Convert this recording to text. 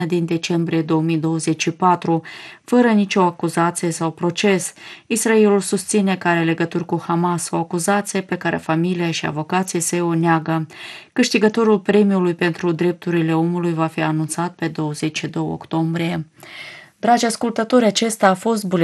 din decembrie 2024, fără nicio acuzație sau proces. Israelul susține că are legături cu Hamas, o acuzație pe care familia și avocații săi o neagă. Câștigătorul premiului pentru drepturile omului va fi anunțat pe 22 octombrie. Dragi ascultători, acesta a fost